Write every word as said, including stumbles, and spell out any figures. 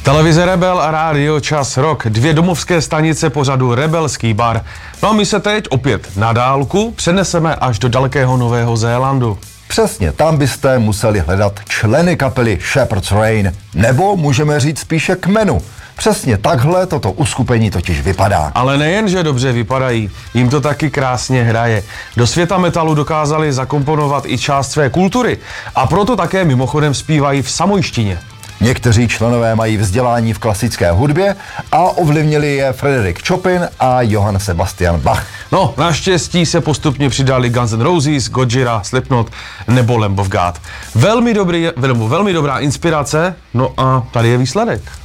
Televize Rebel a rádio Čas Rock, dvě domovské stanice pořadu Rebelský bar. No a my se teď opět na dálku přeneseme až do dalekého Nového Zélandu. Přesně, tam byste museli hledat členy kapely Shepherd's Rain, nebo můžeme říct spíše kmenu. Přesně takhle toto uskupení totiž vypadá. Ale nejen, že dobře vypadají, jim to taky krásně hraje. Do světa metalu dokázali zakomponovat i část své kultury a proto také mimochodem zpívají v samojštině. Někteří členové mají vzdělání v klasické hudbě a ovlivnili je Frédéric Chopin a Johann Sebastian Bach. No, naštěstí se postupně přidali Guns N' Roses, Gojira, Slipknot nebo Lamb of God. Velmi, dobrý, velmi, velmi dobrá inspirace, no a tady je výsledek.